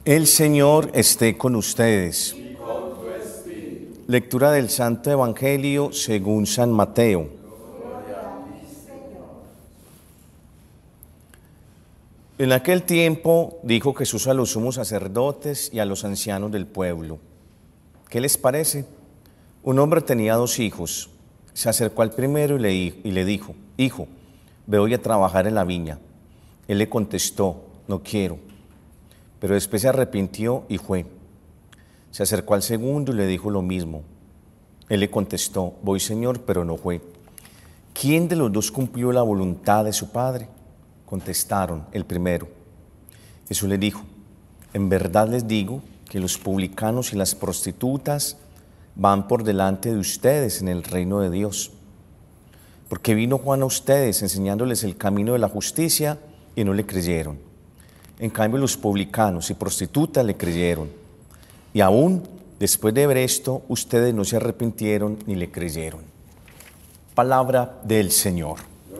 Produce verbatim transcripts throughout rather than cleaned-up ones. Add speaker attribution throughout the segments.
Speaker 1: El Señor esté con ustedes. Lectura del Santo Evangelio según San Mateo. En aquel tiempo dijo Jesús a los sumos sacerdotes y a los ancianos del pueblo: ¿qué les parece? Un hombre tenía dos hijos. Se acercó al primero y le, y le dijo: Hijo, ve hoy a trabajar en la viña. Él le contestó: no quiero. Pero después se arrepintió y fue. Se acercó al segundo y le dijo lo mismo. Él le contestó: voy, Señor, pero no fue. ¿Quién de los dos cumplió la voluntad de su padre? Contestaron: el primero. Jesús le dijo: en verdad les digo que los publicanos y las prostitutas van por delante de ustedes en el reino de Dios. Porque vino Juan a ustedes enseñándoles el camino de la justicia y no le creyeron. En cambio, los publicanos y prostitutas le creyeron. Y aún después de ver esto, ustedes no se arrepintieron ni le creyeron. Palabra del Señor.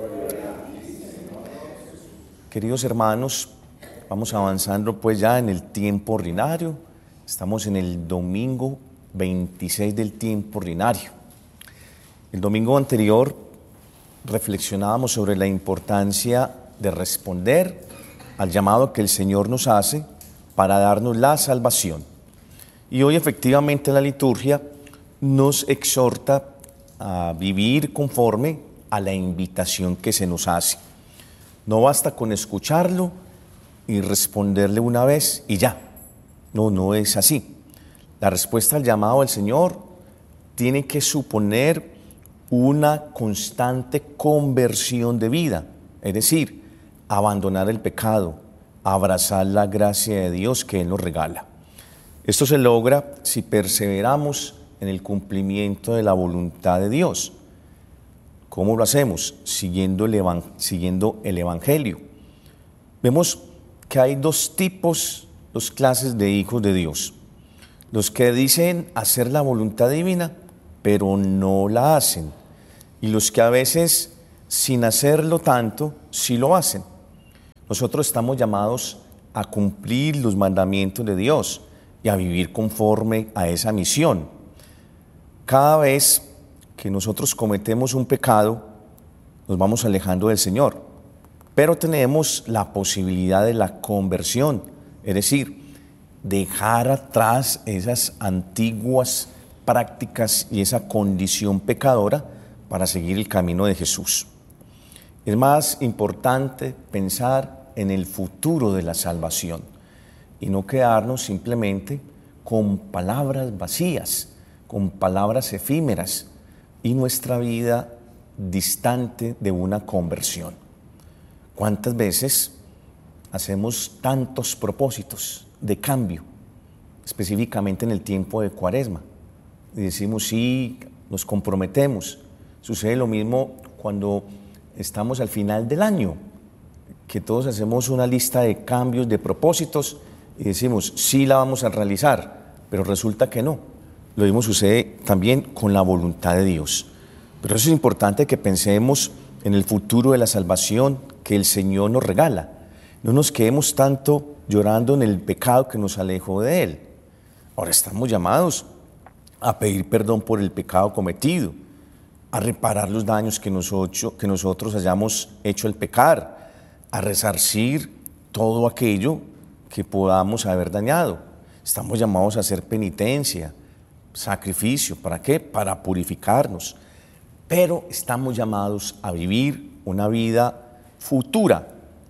Speaker 1: Queridos hermanos, vamos avanzando pues ya en el tiempo ordinario. Estamos en el domingo veintiséis del tiempo ordinario. El domingo anterior reflexionábamos sobre la importancia de responder al llamado que el Señor nos hace para darnos la salvación. Y hoy efectivamente la liturgia nos exhorta a vivir conforme a la invitación que se nos hace. No basta con escucharlo y responderle una vez y ya. No, no es así. La respuesta al llamado del Señor tiene que suponer una constante conversión de vida, es decir, abandonar el pecado, abrazar la gracia de Dios que Él nos regala. Esto se logra si perseveramos en el cumplimiento de la voluntad de Dios. ¿Cómo lo hacemos? Siguiendo el, evan- siguiendo el Evangelio. Vemos que hay dos tipos, dos clases de hijos de Dios. Los que dicen hacer la voluntad divina, pero no la hacen. Y los que a veces, sin hacerlo tanto, sí lo hacen. Nosotros estamos llamados a cumplir los mandamientos de Dios y a vivir conforme a esa misión. Cada vez que nosotros cometemos un pecado, nos vamos alejando del Señor, pero tenemos la posibilidad de la conversión, es decir, dejar atrás esas antiguas prácticas y esa condición pecadora para seguir el camino de Jesús. Es más importante pensar en el futuro de la salvación y no quedarnos simplemente con palabras vacías, con palabras efímeras y nuestra vida distante de una conversión. ¿Cuántas veces hacemos tantos propósitos de cambio, específicamente en el tiempo de Cuaresma? Y decimos sí, nos comprometemos. Sucede lo mismo cuando estamos al final del año, que todos hacemos una lista de cambios, de propósitos y decimos, sí la vamos a realizar, pero resulta que no. Lo mismo sucede también con la voluntad de Dios. Pero eso es importante que pensemos en el futuro de la salvación que el Señor nos regala. No nos quedemos tanto llorando en el pecado que nos alejó de Él. Ahora estamos llamados a pedir perdón por el pecado cometido, a reparar los daños que nosotros, que nosotros hayamos hecho al pecar, a resarcir todo aquello que podamos haber dañado. Estamos llamados a hacer penitencia, sacrificio. ¿Para qué? Para purificarnos. Pero estamos llamados a vivir una vida futura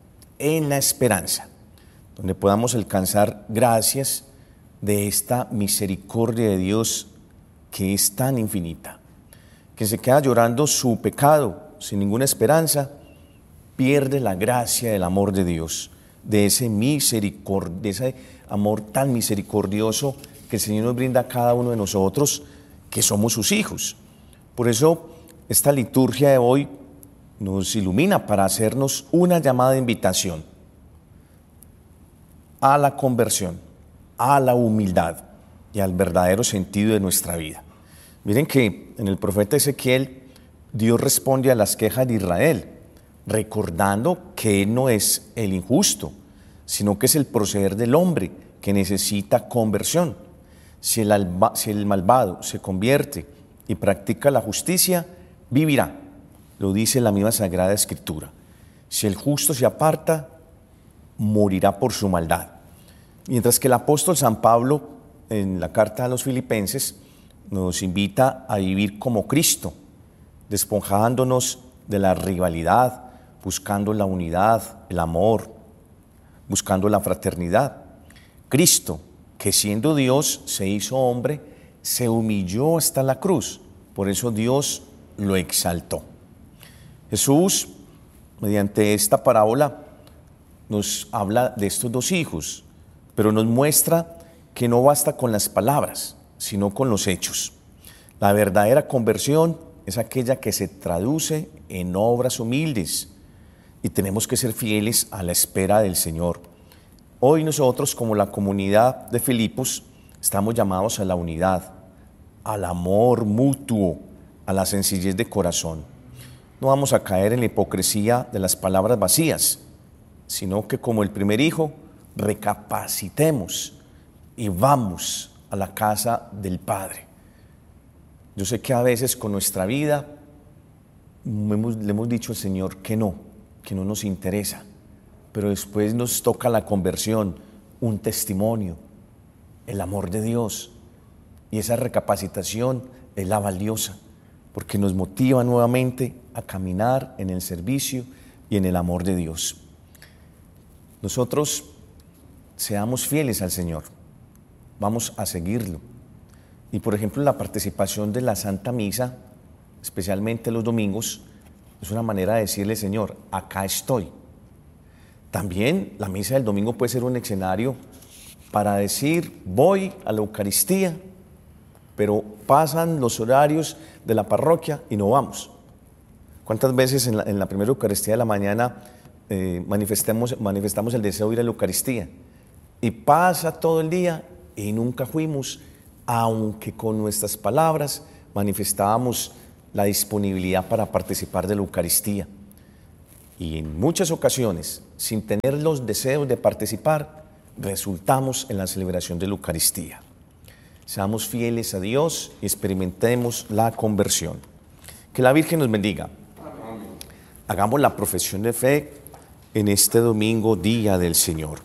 Speaker 1: en la esperanza, donde podamos alcanzar gracias de esta misericordia de Dios que es tan infinita. Que se queda llorando su pecado sin ninguna esperanza, pierde la gracia del amor de Dios, de ese misericordia, de ese amor tan misericordioso que el Señor nos brinda a cada uno de nosotros, que somos sus hijos. Por eso, esta liturgia de hoy nos ilumina para hacernos una llamada de invitación a la conversión, a la humildad y al verdadero sentido de nuestra vida. Miren que en el profeta Ezequiel, Dios responde a las quejas de Israel, recordando que Él no es el injusto, sino que es el proceder del hombre que necesita conversión. Si el, alba, si el malvado se convierte y practica la justicia, vivirá, lo dice la misma Sagrada Escritura. Si el justo se aparta, morirá por su maldad. Mientras que el apóstol San Pablo, en la carta a los Filipenses, nos invita a vivir como Cristo, despojándonos de la rivalidad, buscando la unidad, el amor, buscando la fraternidad. Cristo, que siendo Dios se hizo hombre, se humilló hasta la cruz, por eso Dios lo exaltó. Jesús, mediante esta parábola, nos habla de estos dos hijos, pero nos muestra que no basta con las palabras, sino con los hechos. La verdadera conversión es aquella que se traduce en obras humildes y tenemos que ser fieles a la espera del Señor. Hoy nosotros, como la comunidad de Filipos, estamos llamados a la unidad, al amor mutuo, a la sencillez de corazón. No vamos a caer en la hipocresía de las palabras vacías, sino que como el primer hijo, recapacitemos y vamos a la casa del Padre. Yo sé que a veces con nuestra vida hemos, le hemos dicho al Señor que no, que no nos interesa, pero después nos toca la conversión, un testimonio, el amor de Dios, y esa recapacitación es la valiosa, porque nos motiva nuevamente a caminar en el servicio y en el amor de Dios. Nosotros seamos fieles al Señor, vamos a seguirlo. Y por ejemplo, la participación de la Santa Misa, especialmente los domingos, es una manera de decirle, Señor, acá estoy. También la misa del domingo puede ser un escenario para decir, voy a la Eucaristía, pero pasan los horarios de la parroquia y no vamos. ¿Cuántas veces en la, en la primera Eucaristía de la mañana eh, manifestamos, manifestamos el deseo de ir a la Eucaristía? Y pasa todo el día y nunca fuimos, aunque con nuestras palabras manifestábamos la disponibilidad para participar de la Eucaristía. Y en muchas ocasiones, sin tener los deseos de participar, resultamos en la celebración de la Eucaristía. Seamos fieles a Dios y experimentemos la conversión. Que la Virgen nos bendiga. Hagamos la profesión de fe en este domingo, Día del Señor.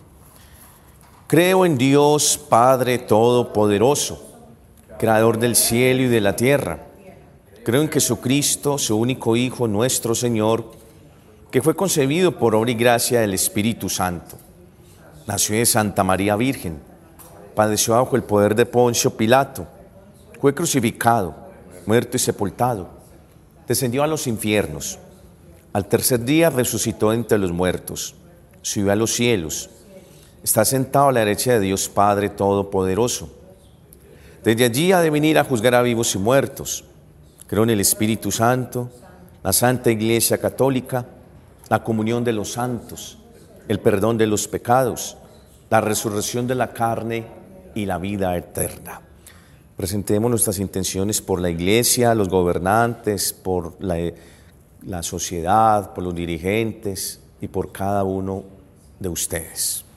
Speaker 1: Creo en Dios, Padre Todopoderoso, Creador del cielo y de la tierra. Creo en Jesucristo, su único Hijo, nuestro Señor, que fue concebido por obra y gracia del Espíritu Santo. Nació de Santa María Virgen, padeció bajo el poder de Poncio Pilato, fue crucificado, muerto y sepultado, descendió a los infiernos, al tercer día resucitó entre los muertos, subió a los cielos, está sentado a la derecha de Dios Padre Todopoderoso. Desde allí ha de venir a juzgar a vivos y muertos. Creo en el Espíritu Santo, la Santa Iglesia Católica, la comunión de los santos, el perdón de los pecados, la resurrección de la carne y la vida eterna. Presentemos nuestras intenciones por la Iglesia, los gobernantes, por la, la sociedad, por los dirigentes y por cada uno de ustedes.